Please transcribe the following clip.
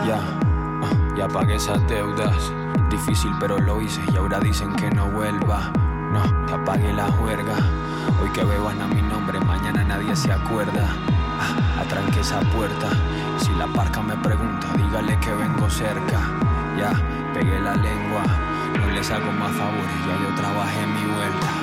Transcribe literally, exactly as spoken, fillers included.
Ya, uh, ya pagué esas deudas. Difícil pero lo hice y ahora dicen que no vuelva. No, ya pagué la juerga. Hoy que beban a mi nombre, mañana nadie se acuerda. Ah, atranqué esa puerta. Y si la parca me pregunta, dígale que vengo cerca. Ya, pegué la lengua. No les hago más favores, ya yo trabajé mi vuelta.